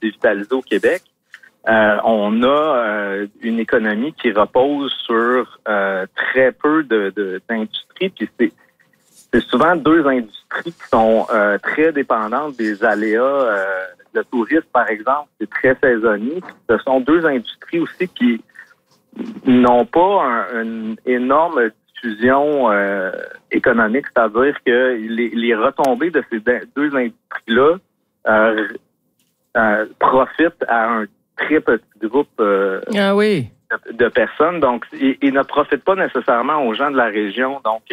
dévitalisée au Québec. On a une économie qui repose sur très peu d'industries, puis c'est souvent deux industries qui sont très dépendantes des aléas. Le tourisme, par exemple, c'est très saisonnier. Ce sont deux industries aussi qui n'ont pas une énorme diffusion économique, c'est-à-dire que les retombées de ces deux industries-là profitent à un très petit groupe de personnes, donc ils ne profitent pas nécessairement aux gens de la région. Donc,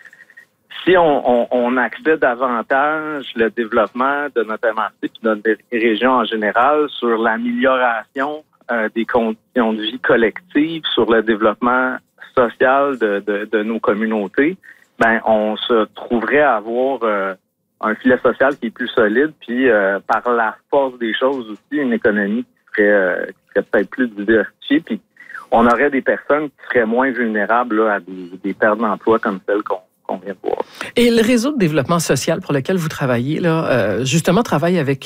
si on accède davantage le développement de notre MRC et de notre région en général sur l'amélioration des conditions de vie collectives, sur le développement social de nos communautés, ben on se trouverait à avoir un filet social qui est plus solide, puis par la force des choses aussi, une économie qui serait peut-être plus diversifiée, puis on aurait des personnes qui seraient moins vulnérables là, à des pertes d'emploi comme celles qu'on vient de voir. Et le réseau de développement social pour lequel vous travaillez, là, justement, travaille avec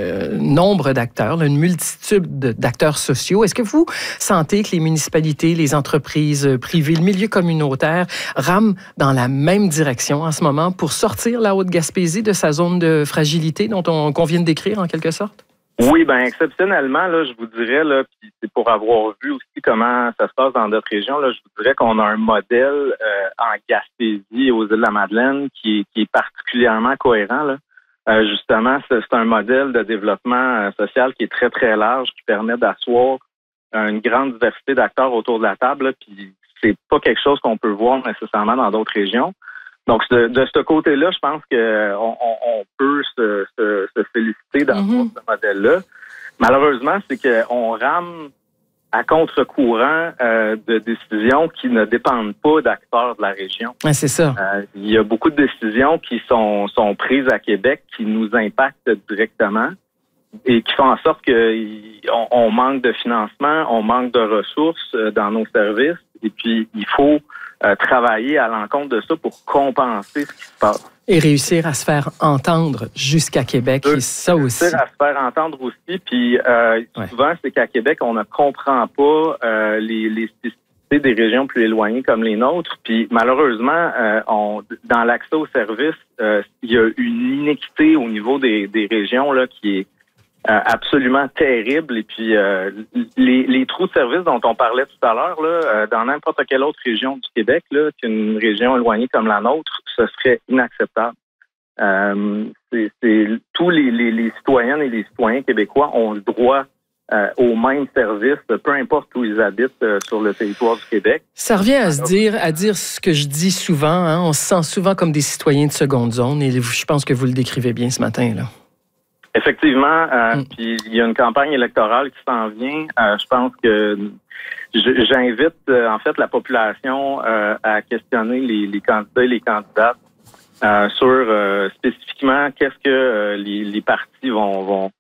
nombre d'acteurs, là, une multitude d'acteurs sociaux. Est-ce que vous sentez que les municipalités, les entreprises privées, le milieu communautaire rament dans la même direction en ce moment pour sortir la Haute-Gaspésie de sa zone de fragilité qu'on vient de décrire en quelque sorte? Oui, ben exceptionnellement, là, je vous dirais, là, puis c'est pour avoir vu aussi comment ça se passe dans d'autres régions, là, je vous dirais qu'on a un modèle en Gaspésie, aux Îles-de-la-Madeleine, qui est particulièrement cohérent, là. Justement, c'est un modèle de développement social qui est très, très large, qui permet d'asseoir une grande diversité d'acteurs autour de la table, là, puis c'est pas quelque chose qu'on peut voir nécessairement dans d'autres régions. Donc, de ce côté-là, je pense qu'on peut se féliciter d'avoir ce modèle-là. Malheureusement, c'est qu'on rame à contre-courant de décisions qui ne dépendent pas d'acteurs de la région. Ah, c'est ça. Il y a beaucoup de décisions qui sont prises à Québec qui nous impactent directement et qui font en sorte qu'on manque de financement, on manque de ressources dans nos services. Et puis, il faut travailler à l'encontre de ça pour compenser ce qui se passe. Et réussir à se faire entendre jusqu'à Québec, et ça aussi. Réussir à se faire entendre aussi. Puis, souvent, c'est qu'à Québec, on ne comprend pas les spécificités des régions plus éloignées comme les nôtres. Puis, malheureusement, dans l'accès aux services, il y a une inéquité au niveau des régions là qui est absolument terrible. Et puis, les trous de service dont on parlait tout à l'heure, là, dans n'importe quelle autre région du Québec, là, qu'une région éloignée comme la nôtre, ce serait inacceptable. Tous les citoyennes et les citoyens québécois ont le droit aux mêmes services, peu importe où ils habitent sur le territoire du Québec. Ça revient à dire ce que je dis souvent. Hein, on se sent souvent comme des citoyens de seconde zone, et je pense que vous le décrivez bien ce matin, là. Effectivement, puis il y a une campagne électorale qui s'en vient. Je pense que j'invite en fait la population à questionner les candidats et les candidates sur spécifiquement qu'est-ce que les partis vont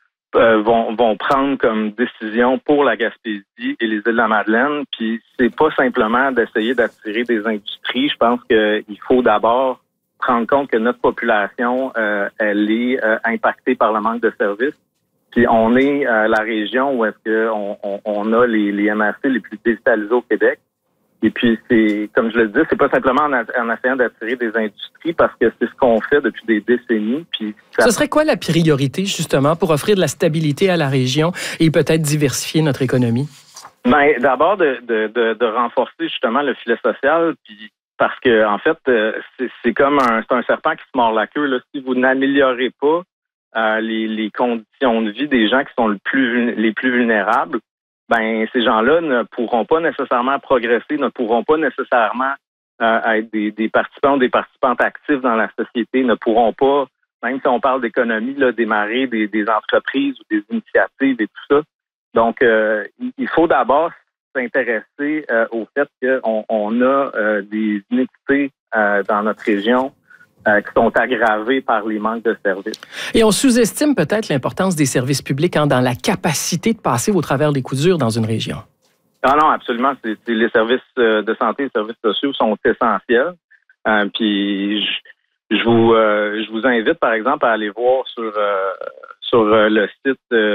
prendre comme décision pour la Gaspésie et les Îles-de-la-Madeleine. Puis c'est pas simplement d'essayer d'attirer des industries. Je pense qu'il faut d'abord prendre compte que notre population, elle est impactée par le manque de services. Puis on est la région où est-ce que on a les MRC les plus dévitalisés au Québec. Et puis c'est, comme je le dis, c'est pas simplement en essayant d'attirer des industries, parce que c'est ce qu'on fait depuis des décennies. Puis ce serait quoi la priorité justement pour offrir de la stabilité à la région et peut-être diversifier notre économie? Ben d'abord de renforcer justement le filet social, puis parce que en fait, c'est comme un serpent qui se mord la queue. Là. Si vous n'améliorez pas les conditions de vie des gens qui sont les plus vulnérables, ben ces gens-là ne pourront pas nécessairement progresser, ne pourront pas nécessairement être des participants ou des participantes actifs dans la société, ne pourront pas, même si on parle d'économie, là, démarrer des entreprises ou des initiatives et tout ça. Donc, il faut d'abord s'intéresser au fait qu'on a des inéquités dans notre région qui sont aggravées par les manques de services. Et on sous-estime peut-être l'importance des services publics dans la capacité de passer au travers des coups durs dans une région. Ah non, absolument. Les services de santé, les services sociaux sont essentiels. Puis je vous invite, par exemple, à aller voir sur le site